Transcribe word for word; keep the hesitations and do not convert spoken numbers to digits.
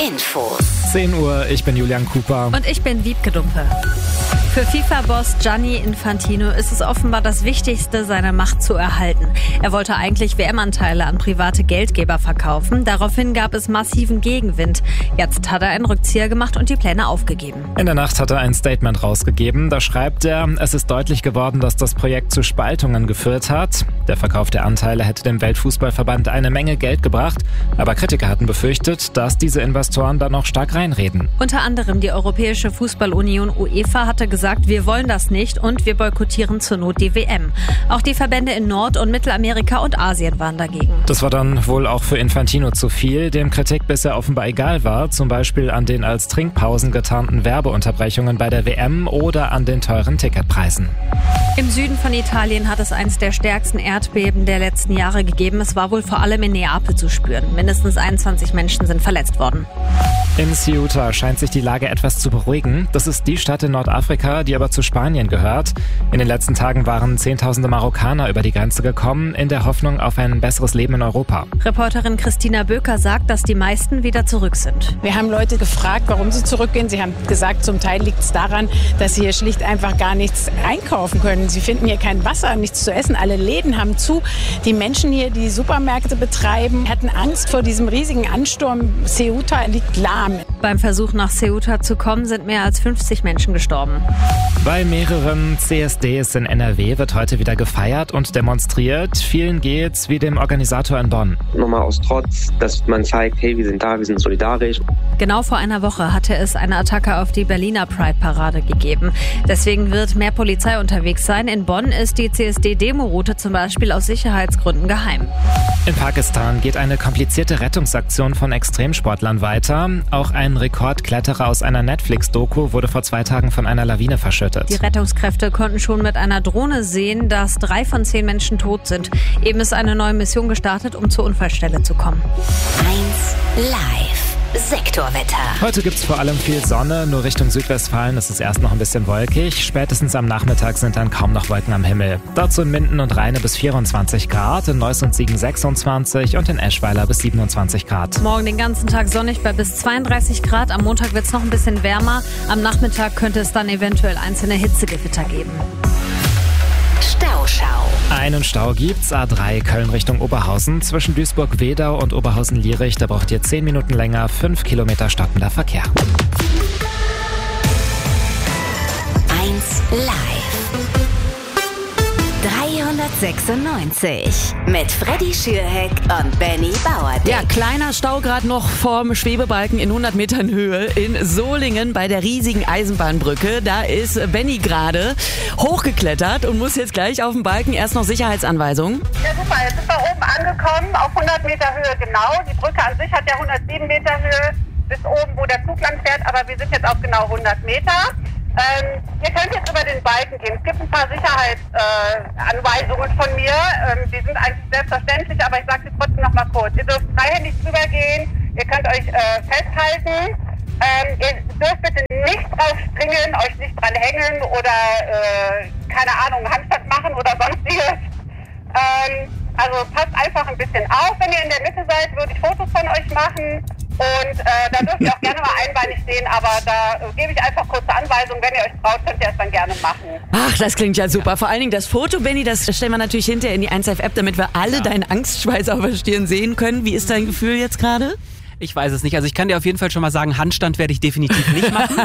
Infos. zehn Uhr, ich bin Julian Cooper. Und ich bin Wiebke Dumpe. Für FIFA-Boss Gianni Infantino ist es offenbar das Wichtigste, seine Macht zu erhalten. Er wollte eigentlich W M-Anteile an private Geldgeber verkaufen. Daraufhin gab es massiven Gegenwind. Jetzt hat er einen Rückzieher gemacht und die Pläne aufgegeben. In der Nacht hat er ein Statement rausgegeben. Da schreibt er, es ist deutlich geworden, dass das Projekt zu Spaltungen geführt hat. Der Verkauf der Anteile hätte dem Weltfußballverband eine Menge Geld gebracht. Aber Kritiker hatten befürchtet, dass diese Investoren da noch stark reinreden. Unter anderem die Europäische Fußballunion UEFA hatte gesagt, wir wollen das nicht und wir boykottieren zur Not die W M. Auch die Verbände in Nord- und Mittelamerika und Asien waren dagegen. Das war dann wohl auch für Infantino zu viel, dem Kritik bisher offenbar egal war, zum Beispiel an den als Trinkpausen getarnten Werbeunterbrechungen bei der W M oder an den teuren Ticketpreisen. Im Süden von Italien hat es eines der stärksten Erdbeben der letzten Jahre gegeben. Es war wohl vor allem in Neapel zu spüren. Mindestens einundzwanzig Menschen sind verletzt worden. In Ceuta scheint sich die Lage etwas zu beruhigen. Das ist die Stadt in Nordafrika, die aber zu Spanien gehört. In den letzten Tagen waren Zehntausende Marokkaner über die Grenze gekommen, in der Hoffnung auf ein besseres Leben in Europa. Reporterin Christina Böker sagt, dass die meisten wieder zurück sind. Wir haben Leute gefragt, warum sie zurückgehen. Sie haben gesagt, zum Teil liegt es daran, dass sie hier schlicht einfach gar nichts einkaufen können. Sie finden hier kein Wasser, nichts zu essen. Alle Läden haben zu. Die Menschen hier, die Supermärkte betreiben, hatten Angst vor diesem riesigen Ansturm. Ceuta liegt lahm. Beim Versuch nach Ceuta zu kommen, sind mehr als fünfzig Menschen gestorben. Bei mehreren C S Ds in N R W wird heute wieder gefeiert und demonstriert. Vielen geht's wie dem Organisator in Bonn. Nochmal aus Trotz, dass man zeigt, hey, wir sind da, wir sind solidarisch. Genau vor einer Woche hatte es eine Attacke auf die Berliner Pride-Parade gegeben. Deswegen wird mehr Polizei unterwegs sein. In Bonn ist die C S D-Demo-Route zum Beispiel aus Sicherheitsgründen geheim. In Pakistan geht eine komplizierte Rettungsaktion von Extremsportlern weiter. Auch ein Rekordkletterer aus einer Netflix-Doku wurde vor zwei Tagen von einer Lawine verschüttet. Die Rettungskräfte konnten schon mit einer Drohne sehen, dass drei von zehn Menschen tot sind. Eben ist eine neue Mission gestartet, um zur Unfallstelle zu kommen. eins Live. Sektorwetter. Heute gibt's vor allem viel Sonne, nur Richtung Südwestfalen ist es erst noch ein bisschen wolkig. Spätestens am Nachmittag sind dann kaum noch Wolken am Himmel. Dazu in Minden und Rheine bis vierundzwanzig Grad, in Neuss und Siegen sechsundzwanzig und in Eschweiler bis siebenundzwanzig Grad. Morgen den ganzen Tag sonnig bei bis zweiunddreißig Grad. Am Montag wird's noch ein bisschen wärmer. Am Nachmittag könnte es dann eventuell einzelne Hitzegewitter geben. Stauschau. Einen Stau gibt's, A drei Köln Richtung Oberhausen. Zwischen Duisburg-Wedau und Oberhausen-Lierich, da braucht ihr zehn Minuten länger, fünf Kilometer stoppender Verkehr. eins Live. dreihundertsechsundneunzig. Mit Freddy Schürheck und Benny Bauerdick. Ja, kleiner Stau gerade noch vorm Schwebebalken in hundert Metern Höhe in Solingen bei der riesigen Eisenbahnbrücke. Da ist Benny gerade hochgeklettert und muss jetzt gleich auf den Balken. Erst noch Sicherheitsanweisungen. Ja, super. Jetzt sind wir oben angekommen, auf hundert Meter Höhe genau. Die Brücke an sich hat ja hundertsieben Meter Höhe bis oben, wo der Zug lang fährt. Aber wir sind jetzt auf genau hundert Meter. Ähm, ihr könnt jetzt über den Balken gehen. Es gibt ein paar Sicherheitsanweisungen äh, von mir. Ähm, die sind eigentlich selbstverständlich, aber ich sage sie trotzdem noch mal kurz. Ihr dürft freihändig drüber gehen. Ihr könnt euch äh, festhalten. Ähm, ihr dürft bitte nicht drauf springen, euch nicht dran hängen oder, äh, keine Ahnung, Handstand machen oder sonstiges. Ähm, also passt einfach ein bisschen auf. Wenn ihr in der Mitte seid, würde ich Fotos von euch machen. Und äh, da dürft ihr auch gerne mal einbeinig stehen, aber da äh, gebe ich einfach kurze Anweisungen. Wenn ihr euch traut, könnt ihr es dann gerne machen. Ach, das klingt ja super. Vor allen Dingen das Foto, Benny, das stellen wir natürlich hinterher in die eins Live App, damit wir alle ja. deinen Angstschweiß auf der Stirn sehen können. Wie ist dein Gefühl jetzt gerade? Ich weiß es nicht. Also ich kann dir auf jeden Fall schon mal sagen, Handstand werde ich definitiv nicht machen.